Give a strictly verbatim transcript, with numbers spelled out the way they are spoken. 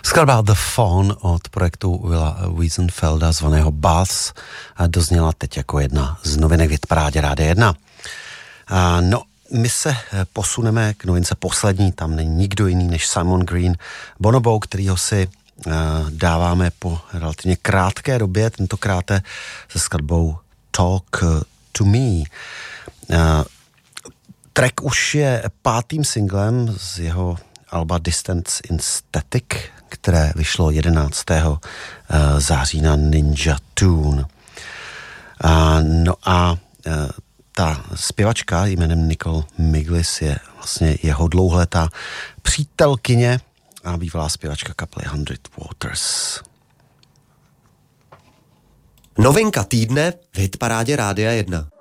Skladba The Fawn od projektu Willa Wiesenfelda zvaného Baths dozněla teď jako jedna z novinek v hitparádě Rádia jedna. A no, my se posuneme k novince poslední, tam není nikdo jiný než Simon Green, Bonobo, kterýho si uh, dáváme po relativně krátké době, tentokrát se skladbou Talk to Me. Uh, track už je pátým singlem z jeho alba Distance in Static, které vyšlo jedenáctého září na Ninja Tune. A, no a ta zpěvačka jménem Nicole Miglis je vlastně jeho dlouholetá přítelkyně a bývalá zpěvačka kapely Hundred Waters. Novinka týdne v hitparádě Rádia jedna.